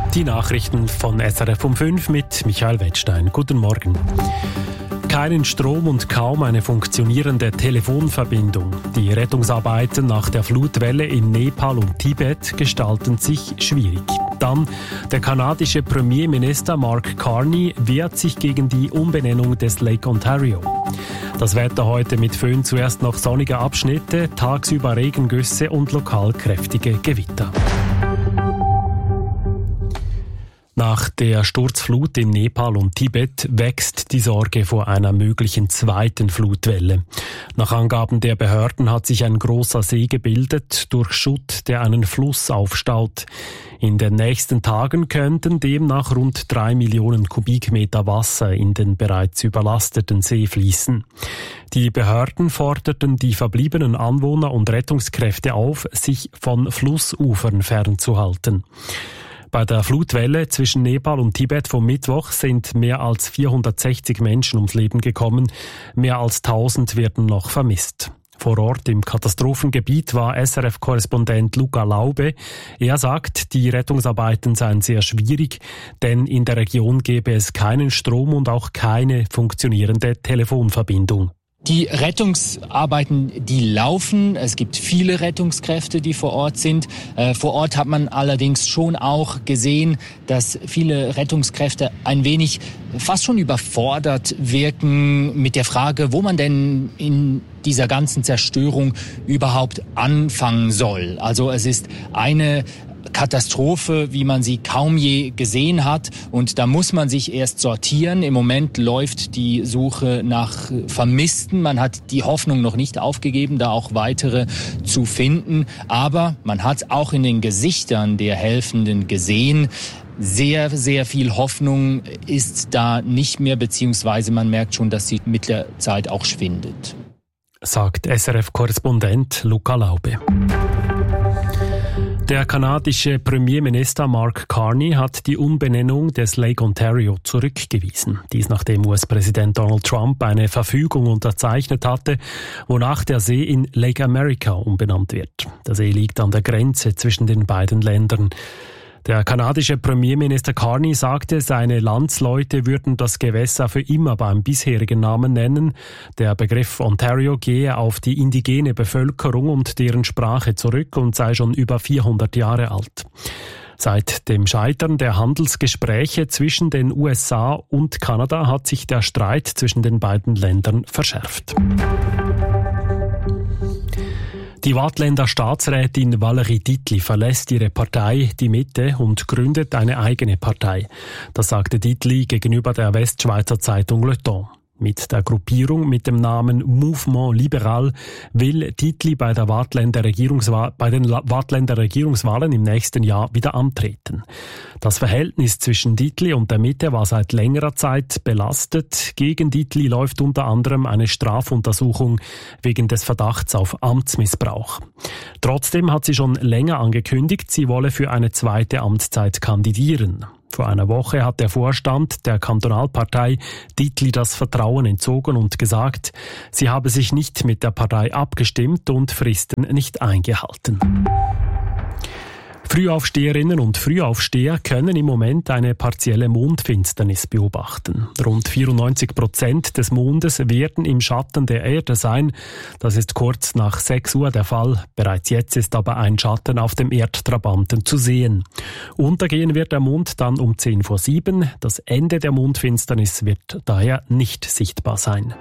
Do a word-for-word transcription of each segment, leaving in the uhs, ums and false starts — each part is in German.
Die Nachrichten von S R F um fünf mit Michael Wettstein. Guten Morgen. Keinen Strom und kaum eine funktionierende Telefonverbindung. Die Rettungsarbeiten nach der Flutwelle in Nepal und Tibet gestalten sich schwierig. Dann der kanadische Premierminister Mark Carney wehrt sich gegen die Umbenennung des Lake Ontario. Das Wetter heute mit Föhn, zuerst noch sonnige Abschnitte, tagsüber Regengüsse und lokal kräftige Gewitter. Nach der Sturzflut in Nepal und Tibet wächst die Sorge vor einer möglichen zweiten Flutwelle. Nach Angaben der Behörden hat sich ein großer See gebildet durch Schutt, der einen Fluss aufstaut. In den nächsten Tagen könnten demnach rund drei Millionen Kubikmeter Wasser in den bereits überlasteten See fließen. Die Behörden forderten die verbliebenen Anwohner und Rettungskräfte auf, sich von Flussufern fernzuhalten. Bei der Flutwelle zwischen Nepal und Tibet vom Mittwoch sind mehr als vierhundertsechzig Menschen ums Leben gekommen. Mehr als tausend werden noch vermisst. Vor Ort im Katastrophengebiet war S R F-Korrespondent Luca Laube. Er sagt, die Rettungsarbeiten seien sehr schwierig, denn in der Region gäbe es keinen Strom und auch keine funktionierende Telefonverbindung. Die Rettungsarbeiten, die laufen. Es gibt viele Rettungskräfte, die vor Ort sind. Äh, vor Ort hat man allerdings schon auch gesehen, dass viele Rettungskräfte ein wenig fast schon überfordert wirken mit der Frage, wo man denn in dieser ganzen Zerstörung überhaupt anfangen soll. Also es ist eine Katastrophe, wie man sie kaum je gesehen hat. Und da muss man sich erst sortieren. Im Moment läuft die Suche nach Vermissten. Man hat die Hoffnung noch nicht aufgegeben, da auch weitere zu finden. Aber man hat auch in den Gesichtern der Helfenden gesehen, sehr, sehr viel Hoffnung ist da nicht mehr, beziehungsweise man merkt schon, dass sie mit der Zeit auch schwindet. Sagt S R F-Korrespondent Luca Laube. Der kanadische Premierminister Mark Carney hat die Umbenennung des Lake Ontario zurückgewiesen. Dies nachdem U S-Präsident Donald Trump eine Verfügung unterzeichnet hatte, wonach der See in Lake America umbenannt wird. Der See liegt an der Grenze zwischen den beiden Ländern. Der kanadische Premierminister Carney sagte, seine Landsleute würden das Gewässer für immer beim bisherigen Namen nennen. Der Begriff Ontario gehe auf die indigene Bevölkerung und deren Sprache zurück und sei schon über vierhundert Jahre alt. Seit dem Scheitern der Handelsgespräche zwischen den U S A und Kanada hat sich der Streit zwischen den beiden Ländern verschärft. Die Waadtländer Staatsrätin Valérie Dietli verlässt ihre Partei, die Mitte, und gründet eine eigene Partei. Das sagte Dietli gegenüber der Westschweizer Zeitung Le Temps. Mit der Gruppierung mit dem Namen Mouvement Libéral will Dietli bei, der Waadtländer Regierungswahl, bei den Waadtländer Regierungswahlen im nächsten Jahr wieder antreten. Das Verhältnis zwischen Dietli und der Mitte war seit längerer Zeit belastet. Gegen Dietli läuft unter anderem eine Strafuntersuchung wegen des Verdachts auf Amtsmissbrauch. Trotzdem hat sie schon länger angekündigt, sie wolle für eine zweite Amtszeit kandidieren. Vor einer Woche hat der Vorstand der Kantonalpartei Dietli das Vertrauen entzogen und gesagt, sie habe sich nicht mit der Partei abgestimmt und Fristen nicht eingehalten. Frühaufsteherinnen und Frühaufsteher können im Moment eine partielle Mondfinsternis beobachten. Rund vierundneunzig Prozent des Mondes werden im Schatten der Erde sein. Das ist kurz nach sechs Uhr der Fall. Bereits jetzt ist aber ein Schatten auf dem Erdtrabanten zu sehen. Untergehen wird der Mond dann um zehn vor sieben. Das Ende der Mondfinsternis wird daher nicht sichtbar sein.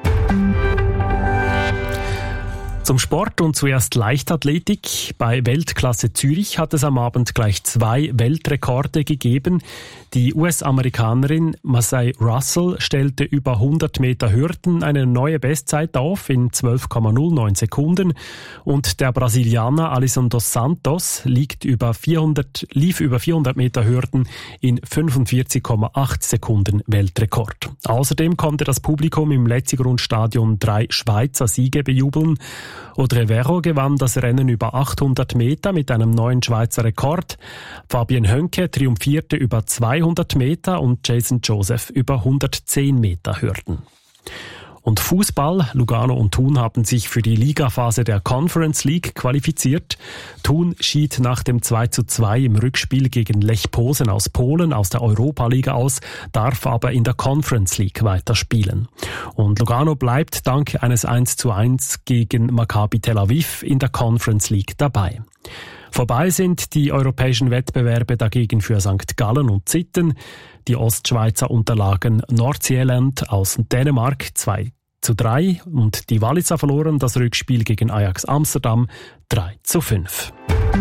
Zum Sport und zuerst Leichtathletik. Bei Weltklasse Zürich hat es am Abend gleich zwei Weltrekorde gegeben. Die U S-Amerikanerin Massey Russell stellte über hundert Meter Hürden eine neue Bestzeit auf in zwölf Komma null neun Sekunden und der Brasilianer Alisson dos Santos liegt über vierhundert, lief über vierhundert Meter Hürden in fünfundvierzig Komma acht Sekunden Weltrekord. Außerdem konnte das Publikum im Letzigrund-Stadion drei Schweizer Siege bejubeln. Audrey Verro gewann das Rennen über achthundert Meter mit einem neuen Schweizer Rekord. Fabienne Hönke triumphierte über zweihundert Meter und Jason Joseph über hundertzehn Meter Hürden. Und Fußball. Lugano und Thun haben sich für die Ligaphase der Conference League qualifiziert. Thun schied nach dem zwei zu zwei im Rückspiel gegen Lech Posen aus Polen aus der Europa-Liga aus, darf aber in der Conference League weiterspielen. Und Lugano bleibt dank eines eins zu eins gegen Maccabi Tel Aviv in der Conference League dabei. Vorbei sind die europäischen Wettbewerbe dagegen für Sankt Gallen und Zitten. Die Ostschweizer unterlagen Nordsjælland aus Dänemark zwei zu drei und die Walliser verloren das Rückspiel gegen Ajax Amsterdam drei zu fünf.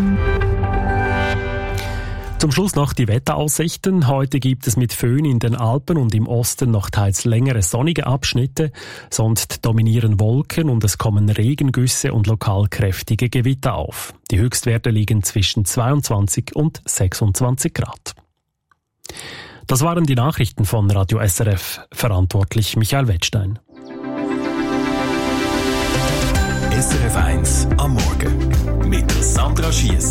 Zum Schluss noch die Wetteraussichten. Heute gibt es mit Föhn in den Alpen und im Osten noch teils längere sonnige Abschnitte. Sonst dominieren Wolken und es kommen Regengüsse und lokal kräftige Gewitter auf. Die Höchstwerte liegen zwischen zweiundzwanzig und sechsundzwanzig Grad. Das waren die Nachrichten von Radio S R F. Verantwortlich Michael Wettstein. S R F eins am Morgen mit Sandra Schiess.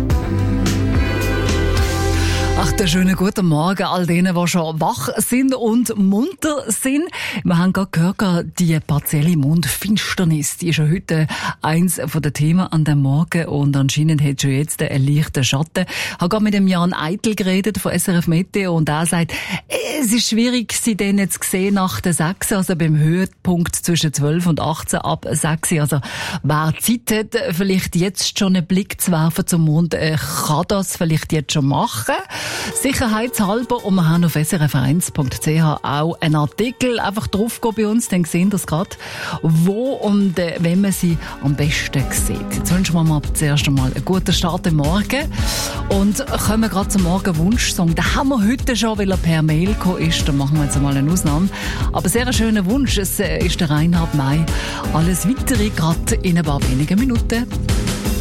Ach, der schöne guten Morgen all denen, die schon wach sind und munter sind. Wir haben gerade gehört, die partielle Mondfinsternis, die ist ja heute eins von den Themen an dem Morgen und anscheinend hat schon jetzt einen leichten Schatten. Ich habe gerade mit dem Jan Eitel geredet von S R F Meteo und er sagt, es ist schwierig, sie denn jetzt zu sehen nach der sechs, also beim Höhepunkt zwischen zwölf und achtzehn ab sechs. Also wer Zeit hat, vielleicht jetzt schon einen Blick zu werfen zum Mond, kann das vielleicht jetzt schon machen. Sicherheitshalber, und wir haben auf s r f eins punkt c h auch einen Artikel, einfach draufgehen bei uns, dann sehen das gerade, wo und äh, wenn man sie am besten sieht. Jetzt wünschen wir mal zuerst einmal einen guten Start am Morgen und kommen gerade zum Morgenwunschsong. Den haben wir heute schon, weil er per Mail gekommen ist, da machen wir jetzt mal eine Ausnahme. Aber sehr ein schöner Wunsch, es äh, ist der Reinhard May. Alles Weitere gerade in ein paar wenigen Minuten.